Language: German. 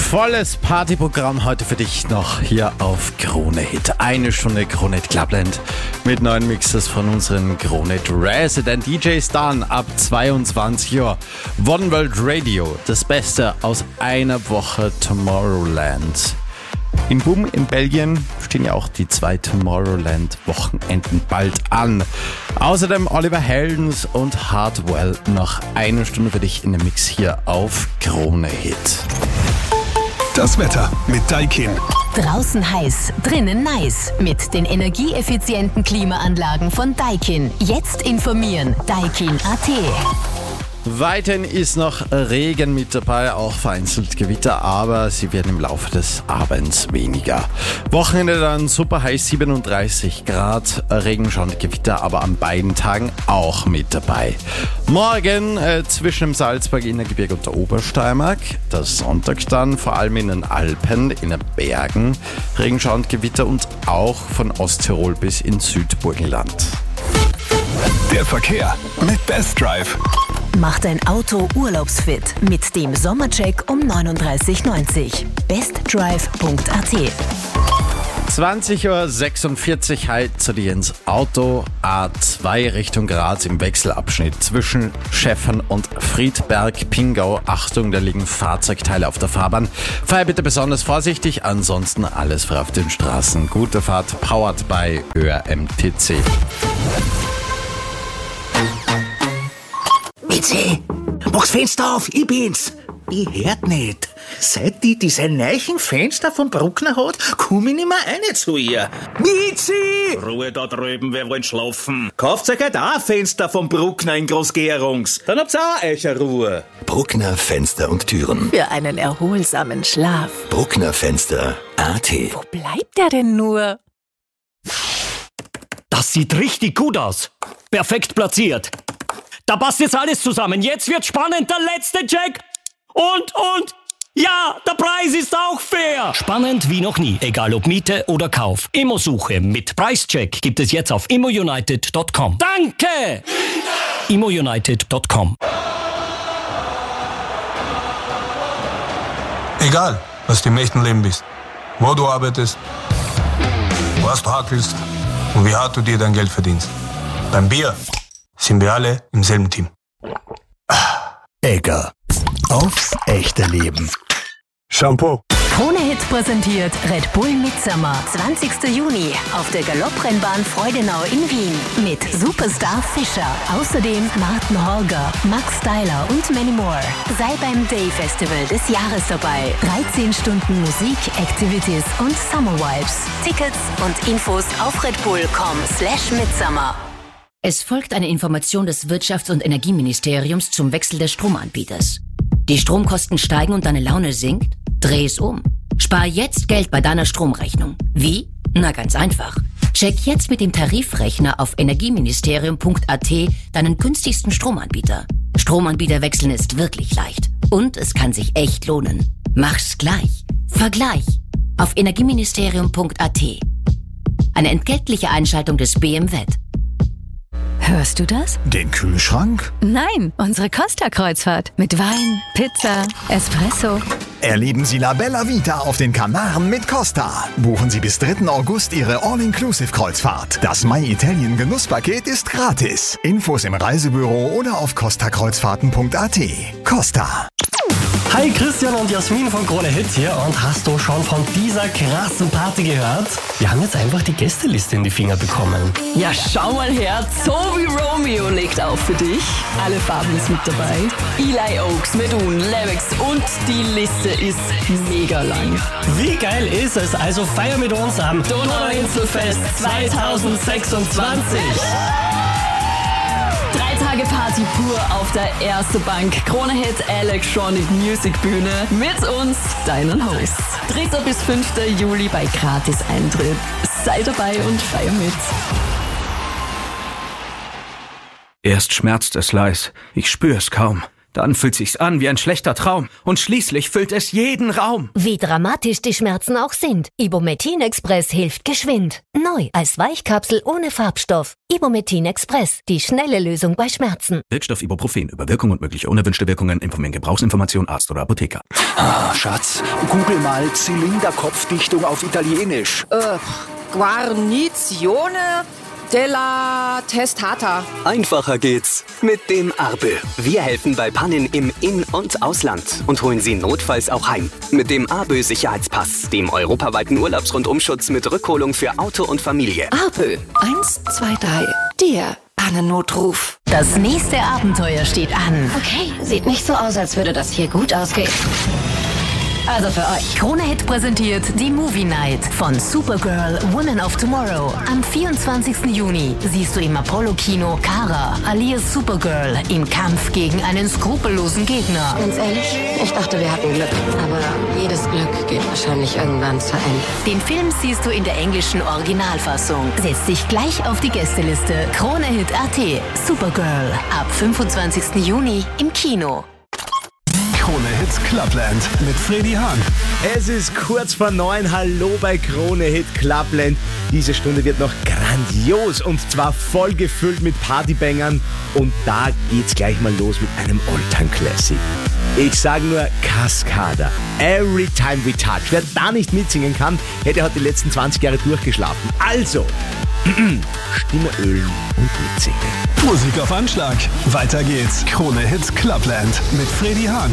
Volles Partyprogramm heute für dich noch hier auf Krone Hit. Eine Stunde Krone Hit Clubland mit neuen Mixes von unseren Krone Hit Resident DJs dann ab 22 Uhr. One World Radio, das Beste aus einer Woche Tomorrowland. In Boom in Belgien stehen ja auch die 2 Tomorrowland-Wochenenden bald an. Außerdem Oliver Heldens und Hardwell noch eine Stunde für dich in dem Mix hier auf Krone Hit. Das Wetter mit Daikin. Draußen heiß, drinnen nice. Mit den energieeffizienten Klimaanlagen von Daikin. Jetzt informieren. Daikin.at. Weiterhin ist noch Regen mit dabei, auch vereinzelt Gewitter, aber sie werden im Laufe des Abends weniger. Wochenende dann super heiß, 37 Grad, Regenschauer und Gewitter, aber an beiden Tagen auch mit dabei. Morgen zwischen dem Salzburg, Innergebirge und der Obersteiermark, das Sonntag dann vor allem in den Alpen, in den Bergen, Regenschauer und Gewitter und auch von Osttirol bis ins Südburgenland. Der Verkehr mit Best Drive. Mach dein Auto urlaubsfit mit dem Sommercheck um 39,90. bestdrive.at. 20.46 Uhr halt zu dir ins Auto. A2 Richtung Graz im Wechselabschnitt zwischen Schäffern und Friedberg-Pingau. Achtung, da liegen Fahrzeugteile auf der Fahrbahn. Fahr bitte besonders vorsichtig, ansonsten alles frei auf den Straßen. Gute Fahrt, powered by ÖRMTC. Mitzi, mach's Fenster auf, ich bin's. Ich hört nicht. Seit die diese neuen Fenster vom Bruckner hat, komm ich nicht mehr rein zu ihr. Mitzi! Ruhe da drüben, wir wollen schlafen. Kauft euch halt auch ein Fenster vom Bruckner in Großgerungs. Dann habt's auch eure Ruhe. Bruckner Fenster und Türen. Für einen erholsamen Schlaf. Bruckner Fenster AT. Wo bleibt der denn nur? Das sieht richtig gut aus. Perfekt platziert. Da passt jetzt alles zusammen. Jetzt wird spannend, der letzte Check. Und, ja, der Preis ist auch fair. Spannend wie noch nie, egal ob Miete oder Kauf. Immosuche mit Preischeck gibt es jetzt auf immounited.com. Danke! immounited.com. Egal, was du im echten Leben bist, wo du arbeitest, was du hackelst und wie hart du dir dein Geld verdienst. Beim Bier sind wir alle im selben Team. Egger. Aufs echte Leben. Shampoo. Krone Hit präsentiert Red Bull Midsummer. 20. Juni auf der Galopprennbahn Freudenau in Wien. Mit Superstar Fischer. Außerdem Martin Horger, Max Styler und many more. Sei beim Day Festival des Jahres dabei. 13 Stunden Musik, Activities und Summer Vibes. Tickets und Infos auf redbull.com/midsummer. Es folgt eine Information des Wirtschafts- und Energieministeriums zum Wechsel des Stromanbieters. Die Stromkosten steigen und deine Laune sinkt? Dreh es um. Spar jetzt Geld bei deiner Stromrechnung. Wie? Na ganz einfach. Check jetzt mit dem Tarifrechner auf energieministerium.at deinen günstigsten Stromanbieter. Stromanbieter wechseln ist wirklich leicht. Und es kann sich echt lohnen. Mach's gleich. Vergleich. Auf energieministerium.at. Eine entgeltliche Einschaltung des BMWet. Hörst du das? Den Kühlschrank? Nein, unsere Costa-Kreuzfahrt. Mit Wein, Pizza, Espresso. Erleben Sie La Bella Vita auf den Kanaren mit Costa. Buchen Sie bis 3. August Ihre All-Inclusive-Kreuzfahrt. Das My Italien Genusspaket ist gratis. Infos im Reisebüro oder auf costakreuzfahrten.at. Costa. Hi, Christian und Jasmin von Krone Hit hier. Und hast du schon von dieser krassen Party gehört? Wir haben jetzt einfach die Gästeliste in die Finger bekommen. Ja, schau mal her. Toby Romeo legt auf für dich. Alle Farben ist mit dabei. Eli Oaks, Medun, Levex und die Liste ist mega lang. Wie geil ist es? Also feier mit uns am Donauinselfest 2026. 3 Tage Party pur auf der Erste Bank. Krone Hit Electronic Music Bühne. Mit uns, deinen Hosts. 3. bis 5. Juli bei Gratis-Eintritt. Sei dabei und feier mit. Erst schmerzt es leis, ich spür es kaum. Dann fühlt sich's an wie ein schlechter Traum und schließlich füllt es jeden Raum. Wie dramatisch die Schmerzen auch sind, Ibumetin Express hilft geschwind. Neu als Weichkapsel ohne Farbstoff. Ibumetin Express, die schnelle Lösung bei Schmerzen. Wirkstoff Ibuprofen. Über Wirkung und mögliche unerwünschte Wirkungen informieren Gebrauchsinformation Arzt oder Apotheker. Ah, Schatz, google mal Zylinderkopfdichtung auf Italienisch. Guarnizione della Testata. Einfacher geht's mit dem Arbe. Wir helfen bei Pannen im In- und Ausland und holen Sie notfalls auch heim. Mit dem Arbe Sicherheitspass, dem europaweiten Urlaubsrundumschutz mit Rückholung für Auto und Familie. Arbe. 1, 2, 3. Der Pannennotruf. Das nächste Abenteuer steht an. Okay, sieht nicht so aus, als würde das hier gut ausgehen. Also für euch. Krone Hit präsentiert die Movie Night von Supergirl Women of Tomorrow. Am 24. Juni siehst du im Apollo-Kino Kara alias Supergirl im Kampf gegen einen skrupellosen Gegner. Ganz ehrlich, ich dachte, wir hatten Glück. Aber jedes Glück geht wahrscheinlich irgendwann zu Ende. Den Film siehst du in der englischen Originalfassung. Setz dich gleich auf die Gästeliste. Krone Hit AT. Supergirl. Ab 25. Juni im Kino. Krone Hit Clubland mit Freddy Hahn. Es ist kurz vor 9. Hallo bei Krone Hit Clubland. Diese Stunde wird noch grandios und zwar voll gefüllt mit Partybangern. Und da geht's gleich mal los mit einem All-Time Classic. Ich sage nur Cascada. Every Time We Touch. Wer da nicht mitsingen kann, hätte heute die letzten 20 Jahre durchgeschlafen. Also, Stimme ölen und mitsingen. Musik auf Anschlag. Weiter geht's. Krone Hit Clubland mit Freddy Hahn.